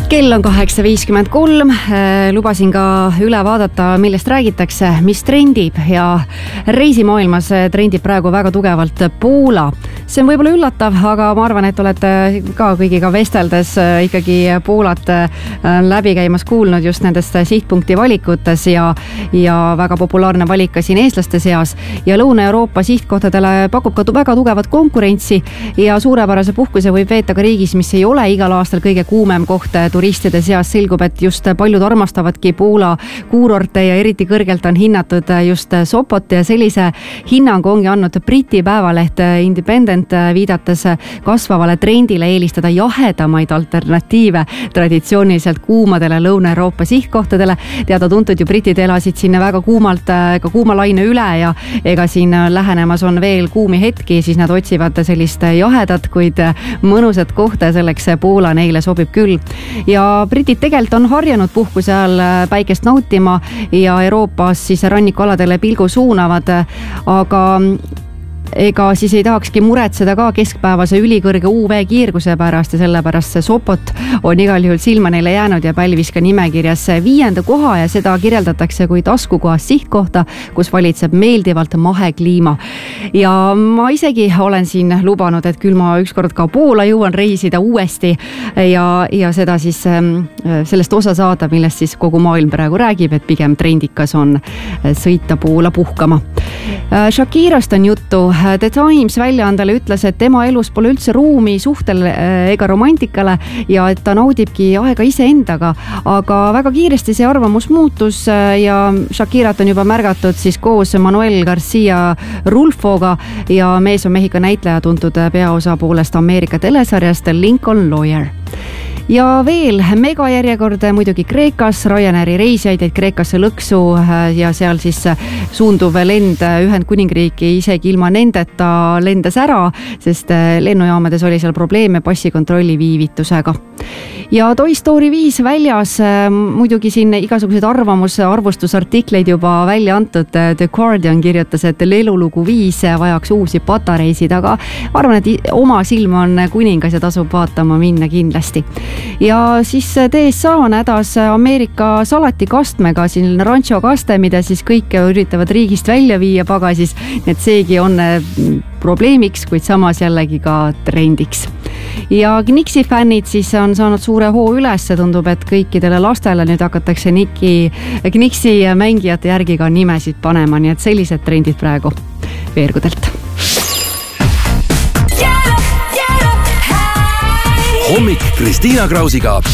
Kell on 8.53, lubasin ka üle vaadata, millest räägitakse, mis trendib ja reisimaailmas trendib praegu väga tugevalt Poola. See on võib-olla üllatav, aga ma arvan, et olete ka kõigiga vesteldes ikkagi Poolat läbi käimas kuulnud just nendest sihtpunkti valikutes ja väga populaarne valik ka siin eestlaste seas. Ja Lõuna-Euroopa sihtkohtadele pakub ka väga tugevat konkurentsi ja suurepärase puhkuse võib veeta ka riigis, mis ei ole igal aastal kõige kuumem koht turistide seas. Selgub, et just paljud armastavadki Poola kuurorte ja eriti kõrgelt on hinnatud just Sopot ja sellise hinnangu ongi andnud Briti päevaleht Independent, viidates kasvavale trendile eelistada jahedamaid alternatiive traditsiooniliselt kuumadele Lõuna-Euroopa sihtkohtadele. Teada-tuntud ju britid elasid sinna väga kuumalt, ka kuumalaine üle ja ega siin lähenemas on veel kuumi hetki, siis nad otsivad sellist jahedat, kuid mõnusat kohta, selleks Poola neile sobib küll. Ja britid tegelikult on harjanud puhkuse ajal päikest nautima ja Euroopas siis rannikualadele pilgu suunavad, aga ega siis ei tahakski muretseda ka keskpäevase ülikõrge UV-kiirguse pärast ja sellepärast see Sopot on igal juhul silma neile jäänud ja pälvis ka nimekirjas 5. koha ja seda kirjeldatakse kui taskukohas sihtkohta, kus valitseb meeldivalt mahekliima. Ja ma isegi olen siin lubanud, et küll ma ükskord ka Poola jõuan reisida uuesti ja seda siis sellest osa saada, millest siis kogu maailm praegu räägib, et pigem trendikas on sõita Poola puhkama. Shakirast on juttu. The Times väljaandele ütles, et tema elus pole üldse ruumi suhtel ega romantikale ja et ta naudibki aega iseendaga, aga väga kiiresti see arvamus muutus ja Shakirat on juba märgatud siis koos Manuel Garcia Rulfoga ja mees on Mehhiko näitleja, tuntud peaosa poolest Ameerika telesarjast Lincoln Lawyer. Ja veel megajärjekord muidugi Kreekas, Ryanairi reisijaid Kreekasse lõksu ja seal siis suunduv lend Ühendkuningriiki isegi ilma nendeta lendas ära, sest lennujaamades oli seal probleeme passikontrolli viivitusega. Ja Toy Story 5 väljas, muidugi siin igasuguseid arvustusartikleid juba välja antud. The Guardian kirjutas, et lelulugu 5 vajaks uusi patareisid, aga arvan, et oma silm on kuningas ja tasub vaatama minna kindlasti. Ja siis TSA on hädas Ameerika salatikastmega, siin rancho kaste, mida siis kõik üritavad riigist välja viia pagasis, et seegi on probleemiks, kuid samas jällegi ka trendiks. Ja Knixi fännid siis on saanud suure hoo üles, tundub, et kõikidele lastele nüüd hakatakse Knixi mängijate järgi ka nimesid panema, nii et sellised trendid praegu veergudelt. Hommik Kristiina Krausiga